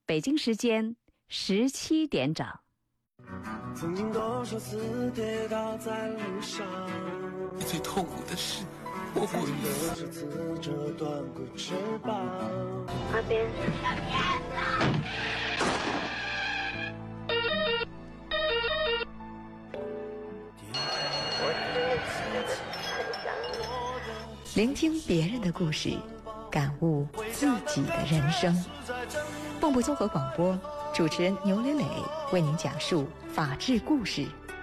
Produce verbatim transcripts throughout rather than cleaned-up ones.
北京时间十七点整。 曾经多少次跌倒在路上， 最痛苦的是我不曾经多少次折断过翅膀。 阿边聆听别人的故事，感悟自己的人生。蚌埠综合广播主持人牛磊磊为您讲述法治故事。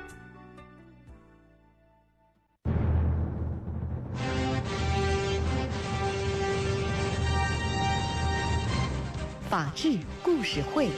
法治故事会，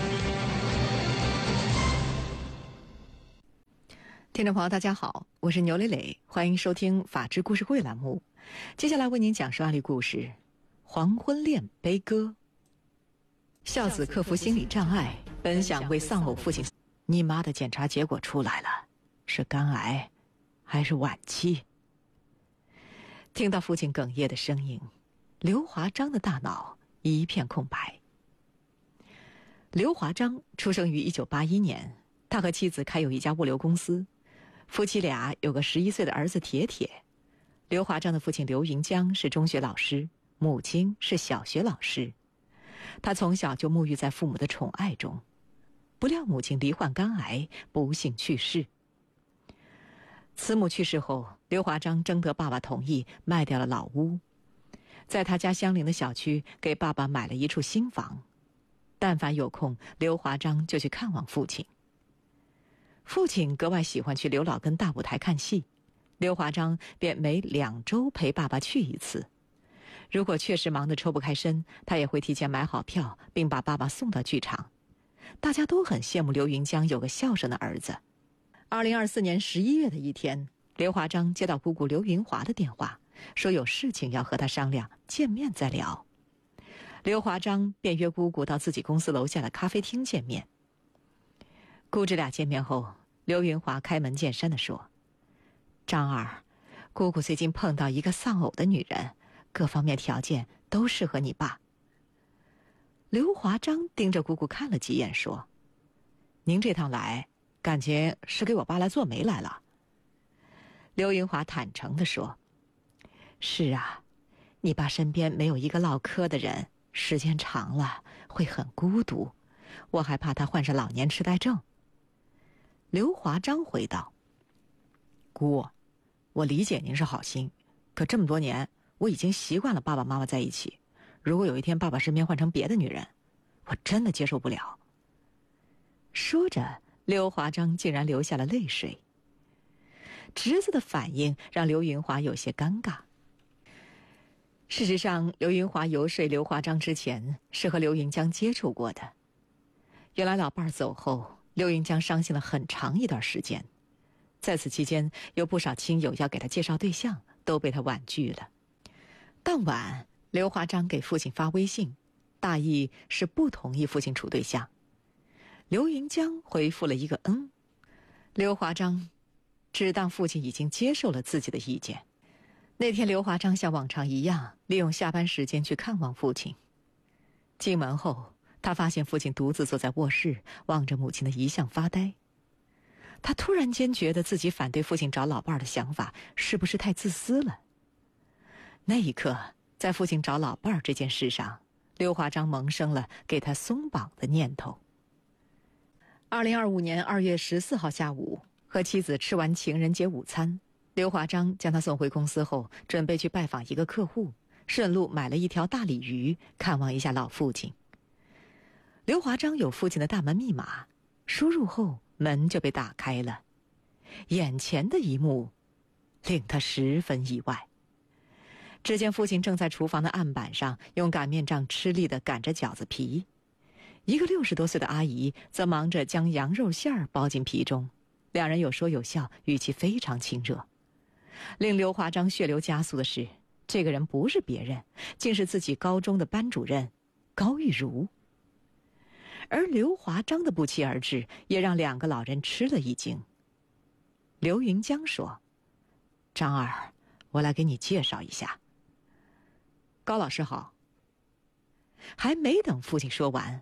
听众朋友大家好，我是牛磊磊，欢迎收听法治故事会栏目。接下来为您讲述案例故事：黄昏恋悲歌。孝子克服心理障碍，本想为丧偶父亲，你妈的检查结果出来了，是肝癌还是晚期？听到父亲哽咽的声音，刘华章的大脑一片空白。刘华章出生于一九八一年，他和妻子开有一家物流公司，夫妻俩有个十一岁的儿子铁铁。刘华章的父亲刘云江是中学老师，母亲是小学老师。他从小就沐浴在父母的宠爱中，不料母亲罹患肝癌，不幸去世。慈母去世后，刘华章征得爸爸同意，卖掉了老屋，在他家相邻的小区给爸爸买了一处新房。但凡有空，刘华章就去看望父亲。父亲格外喜欢去刘老根大舞台看戏，刘华章便每两周陪爸爸去一次。如果确实忙得抽不开身，他也会提前买好票，并把爸爸送到剧场。大家都很羡慕刘云江有个孝顺的儿子。二零二四年十一月的一天，刘华章接到姑姑刘云华的电话，说有事情要和他商量，见面再聊。刘华章便约姑姑到自己公司楼下的咖啡厅见面。姑侄俩见面后，刘云华开门见山地说：张二，姑姑最近碰到一个丧偶的女人，各方面条件都适合你爸。刘华章盯着姑姑看了几眼，说：您这趟来，感情是给我爸来做媒来了。刘云华坦诚地说：是啊，你爸身边没有一个唠嗑的人，时间长了会很孤独，我还怕他患上老年痴呆症。刘华章回道：姑，我理解您是好心，可这么多年我已经习惯了爸爸妈妈在一起，如果有一天爸爸身边换成别的女人，我真的接受不了。说着，刘华章竟然流下了泪水。侄子的反应让刘云华有些尴尬。事实上，刘云华游说刘华章之前是和刘云江接触过的。原来老伴儿走后，刘云江伤心了很长一段时间，在此期间有不少亲友要给他介绍对象，都被他婉拒了。当晚，刘华章给父亲发微信，大意是不同意父亲处对象。刘云江回复了一个嗯，刘华章只当父亲已经接受了自己的意见。那天刘华章像往常一样，利用下班时间去看望父亲。进门后，他发现父亲独自坐在卧室，望着母亲的遗像发呆。他突然间觉得自己反对父亲找老伴儿的想法是不是太自私了。那一刻，在父亲找老伴儿这件事上，刘华章萌生了给他松绑的念头。二零二五年二月十四号下午，和妻子吃完情人节午餐，刘华章将他送回公司后，准备去拜访一个客户，顺路买了一条大鲤鱼，看望一下老父亲。刘华章有父亲的大门密码，输入后门就被打开了。眼前的一幕令他十分意外。只见父亲正在厨房的案板上用擀面杖吃力地擀着饺子皮，一个六十多岁的阿姨则忙着将羊肉馅儿包进皮中，两人有说有笑，语气非常亲热。令刘华章血流加速的是，这个人不是别人，竟是自己高中的班主任高玉茹。而刘华章的不期而至，也让两个老人吃了一惊。刘云江说：张二，我来给你介绍一下。高老师好。还没等父亲说完，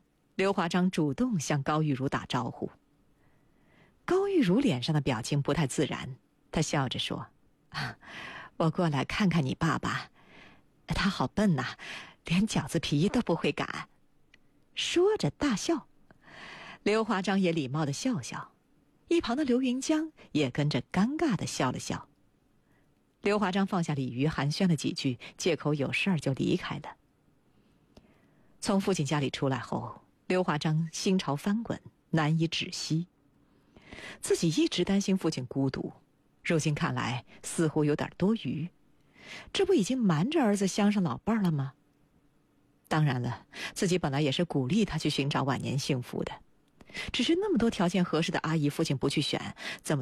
刘华章主动向高玉茹打招呼。高玉茹脸上的表情不太自然，她笑着说：“啊，我过来看看你爸爸，他好笨呐、啊，连饺子皮都不会擀。”说着大笑。刘华章也礼貌地笑笑，一旁的刘云江也跟着尴尬地笑了笑。刘华章放下鲤鱼，寒暄了几句，借口有事儿就离开了。从父亲家里出来后，刘华章心潮翻滚，难以止息。自己一直担心父亲孤独，如今看来似乎有点多余。这不已经瞒着儿子相上老伴儿了吗？当然了，自己本来也是鼓励他去寻找晚年幸福的，只是那么多条件合适的阿姨父亲不去选，怎么